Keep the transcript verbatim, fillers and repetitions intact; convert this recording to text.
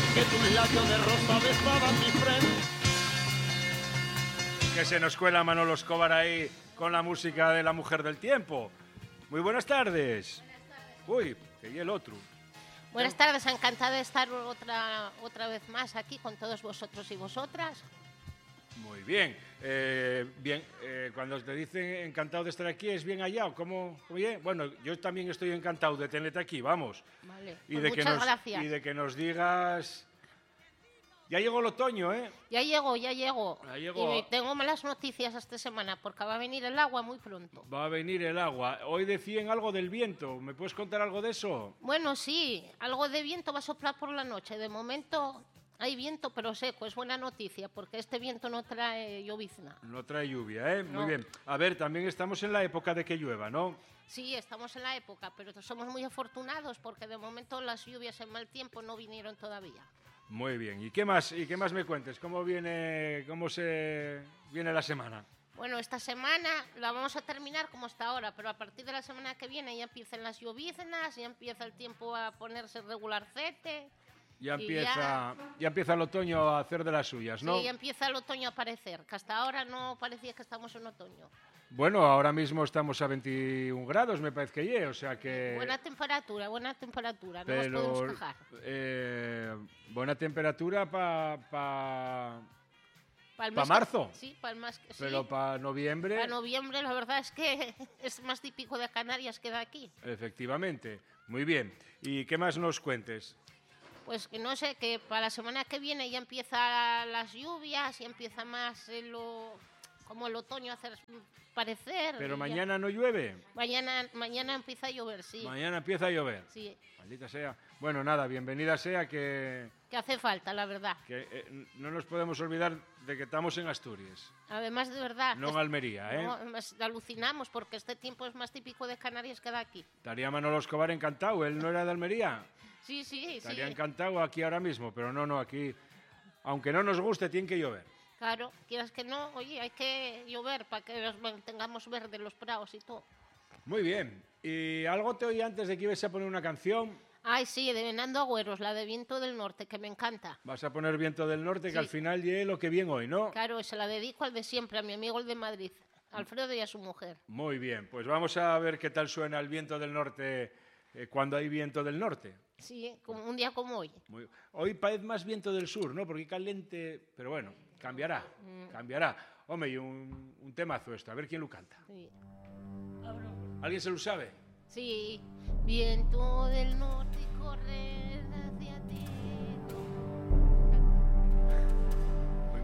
que tus labios de rosa besaban mi frente. Que se nos cuela Manolo Escobar ahí con la música de La Mujer del Tiempo. Muy buenas tardes. Buenas tardes. Uy, que y el otro. Buenas tardes, encantada de estar otra, otra vez más aquí con todos vosotros y vosotras. Muy bien. Eh, bien, eh, cuando te dicen encantado de estar aquí, ¿es bien hallado? ¿Cómo? Bien. Bueno, yo también estoy encantado de tenerte aquí, vamos. Vale, y pues de muchas que nos, gracias. Y de que nos digas... Ya llegó el otoño, ¿eh? Ya llego, ya llego. Ya llegó. Y tengo malas noticias esta semana porque va a venir el agua muy pronto. Va a venir el agua. Hoy decían algo del viento. ¿Me puedes contar algo de eso? Bueno, sí, algo de viento va a soplar por la noche. De momento hay viento, pero seco. Es buena noticia porque este viento no trae llovizna. No trae lluvia, ¿eh? No. Muy bien. A ver, también estamos en la época de que llueva, ¿no? Sí, estamos en la época, pero somos muy afortunados porque de momento las lluvias en mal tiempo no vinieron todavía. Muy bien. ¿Y qué más? ¿Y qué más me cuentes? ¿Cómo viene, cómo se viene la semana? Bueno, esta semana la vamos a terminar como hasta ahora, pero a partir de la semana que viene ya empiezan las lloviznas, ya empieza el tiempo a ponerse regularcete. Ya y empieza, ya, ya empieza el otoño a hacer de las suyas, ¿no? Sí, ya empieza el otoño a aparecer, que hasta ahora no parecía que estamos en otoño. Bueno, ahora mismo estamos a veintiún grados, me parece que ye, o sea que... Buena temperatura, buena temperatura, no pero, nos podemos quejar. Eh, buena temperatura para... Pa... ¿Para ¿Pa marzo? Sí, para el más que sí. Pero para noviembre... Para noviembre la verdad es que es más típico de Canarias que de aquí. Efectivamente, muy bien. ¿Y qué más nos cuentes? Pues que no sé, que para la semana que viene ya empiezan las lluvias, ya empieza más el, lo, como el otoño a hacer parecer. Pero y mañana ya. no llueve. Mañana, mañana empieza a llover, sí. Mañana empieza a llover. Sí. Maldita sea. Bueno, nada, bienvenida sea que... Que hace falta, la verdad. que eh, no nos podemos olvidar de que estamos en Asturias. Además, de verdad. No en Almería, ¿eh? No, además, alucinamos porque este tiempo es más típico de Canarias que de aquí. Estaría Manolo Escobar encantado. ¿Él no era de Almería? Sí, sí, Estaría sí. encantado aquí ahora mismo, pero no, no, aquí... Aunque no nos guste, tiene que llover. Claro, quieras que no, oye, hay que llover para que los mantengamos verdes los prados y todo. Muy bien. ¿Y algo te oí antes de que ibas a poner una canción? Ay, sí, de Venando Agüeros, la de Viento del Norte, que me encanta. Vas a poner Viento del Norte, que Sí. al final llegue lo que viene hoy, ¿no? Claro, se la dedico al de siempre, a mi amigo el de Madrid, Alfredo, y a su mujer. Muy bien, pues vamos a ver qué tal suena el Viento del Norte eh, cuando hay viento del norte. Sí, como un día como hoy. Muy... Hoy parece más viento del sur, ¿no? Porque caliente, pero bueno, cambiará, Mm. cambiará. Hombre, y un, un temazo esto, a ver quién lo canta. Sí. ¿Alguien se lo sabe? Sí, viento del norte corre